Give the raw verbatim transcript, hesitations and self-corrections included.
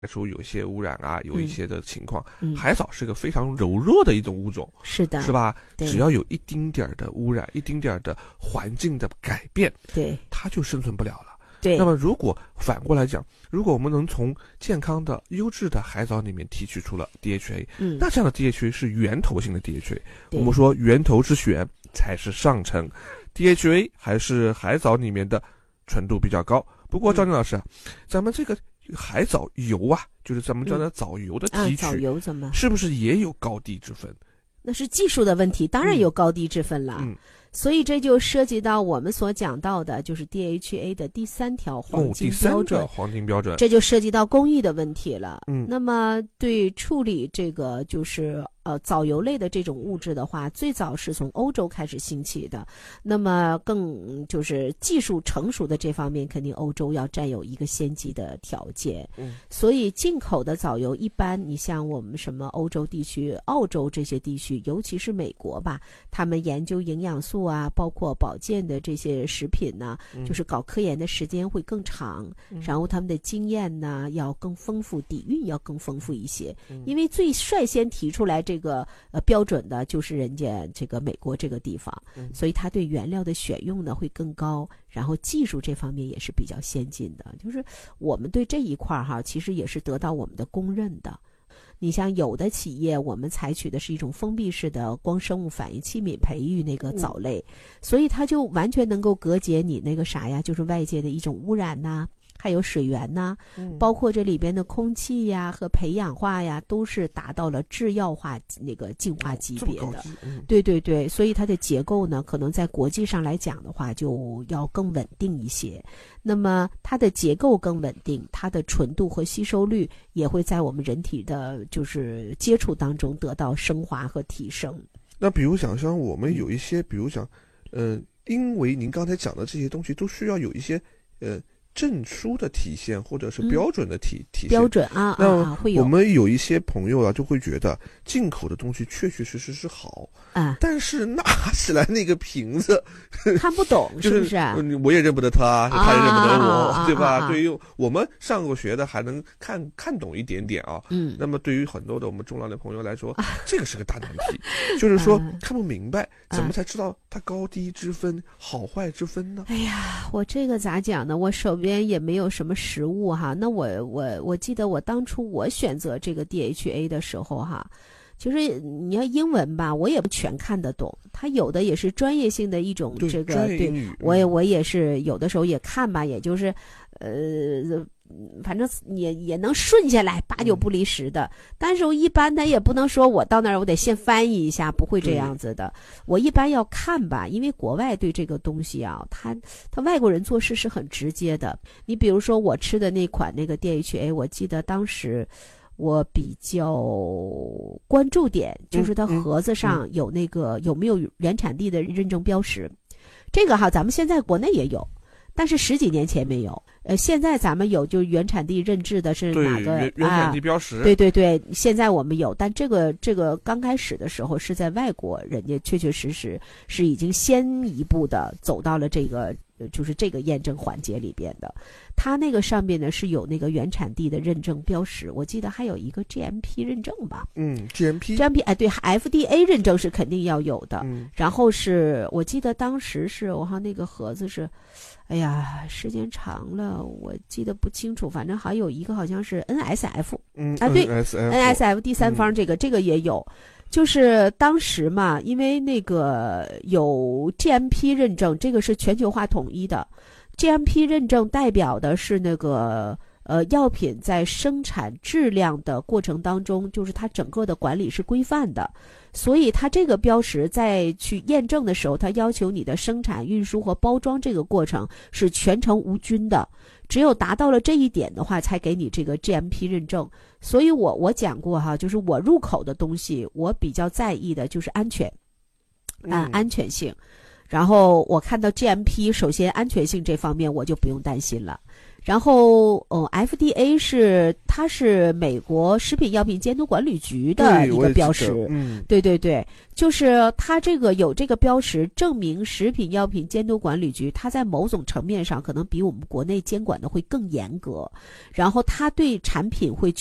出有一些污染啊，有一些的情况。 嗯、 海藻是个非常柔弱的一种物种， 是的， 是吧？只要有一丁点儿的污染，一丁点儿的环境的改变， 对， 它就生存不了了。 对。 那么如果反过来讲，如果我们能从健康的优质的海藻里面提取出了 D H A， 嗯， 那这样的 D H A 是源头性的 D H A。我们说源头之选才是上乘 ，D H A 还是海藻里面的纯度比较高。不过赵宁老师啊，嗯、咱们这个海藻油啊，就是咱们叫的藻油的提取， 嗯啊、藻油怎么是不是也有高低之分？ 那是技术的问题，当然有高低之分了。 嗯， 所以这就涉及到我们所讲到的，就是 D H A 的第三条黄金标准。 哦、第三个黄金标准， 这就涉及到工艺的问题了。 嗯， 那么对处理这个就是呃藻油类的这种物质的话，最早是从欧洲开始兴起的。那么更就是技术成熟的这方面，肯定欧洲要占有一个先机的条件。 嗯， 所以进口的藻油一般，你像我们什么欧洲地区、澳洲这些地区，尤其是美国吧，他们研究营养素啊，包括保健的这些食品呢、啊， 嗯、 就是搞科研的时间会更长，嗯、然后他们的经验呢要更丰富，底蕴要更丰富一些。 嗯、 因为最率先提出来这个呃标准的就是人家这个美国这个地方， 嗯、 所以他对原料的选用呢会更高，然后技术这方面也是比较先进的。就是我们对这一块哈，其实也是得到我们的公认的。你像有的企业，我们采取的是一种封闭式的光生物反应器皿培育那个藻类，嗯、所以它就完全能够隔绝你那个啥呀，就是外界的一种污染呐、啊，还有水源呐、啊， 嗯、 包括这里边的空气呀和培养化呀，都是达到了制药化那个净化级别的。 嗯、 对对对，所以它的结构呢，可能在国际上来讲的话，就要更稳定一些。那么它的结构更稳定，它的纯度和吸收率也会在我们人体的就是接触当中得到升华和提升。 那比如讲像我们有一些，比如讲，呃，因为您刚才讲的这些东西都需要有一些呃证书的体现，或者是标准的体、嗯、体现。 标准啊啊，会有。 我们有一些朋友啊，就会觉得进口的东西确确实实是好啊， 但是拿起来那个瓶子看不懂， 就是不是、啊？ 我也认不得他，他也认不得我， 啊、 对吧？ 啊、 对于我们上过学的，还能看看懂一点点啊。 嗯。 那么对于很多的我们中老年朋友来说，啊、这个是个大难题，就是说、啊、看不明白，怎么才知道它高低之分、好坏之分呢？ 哎呀，我这个咋讲呢？我手边也没有什么实物哈。那我我我记得我当初我选择这个 D H A 的时候哈。就是你要英文吧，我也不全看得懂。它有的也是专业性的一种这个，对，对我也我也是有的时候也看吧，也就是，呃，反正也也能顺下来，八九不离十的。嗯、但是我一般他也不能说我到那儿我得先翻译一下，不会这样子的。我一般要看吧，因为国外对这个东西啊，他他外国人做事是很直接的。你比如说我吃的那款那个 D H A， 我记得当时。我比较关注点就是它盒子上有那个有没有原产地的认证标识，这个哈咱们现在国内也有，但是十几年前没有。呃，现在咱们有就原产地认制的是哪个原原产地标识、 啊？对对对，现在我们有，但这个这个刚开始的时候是在外国，人家确确实实是已经先一步的走到了这个。就是这个验证环节里边的，它那个上面呢是有那个原产地的认证标识，我记得还有一个 G M P 认证吧。 嗯 ，G M P，G M P 哎，对 ，F D A 认证是肯定要有的。 嗯， 然后是我记得当时是我看那个盒子是，哎呀，时间长了，我记得不清楚，反正还有一个好像是 N S F， 嗯啊对 ，N S F， N S F 第三方这个、嗯、这个也有。就是当时嘛，因为那个有 G M P 认证，这个是全球化统一的。G M P 认证代表的是那个呃药品在生产质量的过程当中，就是它整个的管理是规范的。所以它这个标识在去验证的时候，它要求你的生产、运输和包装这个过程是全程无菌的。只有达到了这一点的话，才给你这个 G M P 认证。所以我我讲过哈，就是我入口的东西，我比较在意的就是安全，啊、嗯，安全性。然后我看到 G M P， 首先安全性这方面我就不用担心了。 然后呃 F D A 是它是美国食品药品监督管理局的一个标识， 嗯， 对对对，就是它这个有这个标识，证明食品药品监督管理局它在某种层面上可能比我们国内监管的会更严格，然后它对产品会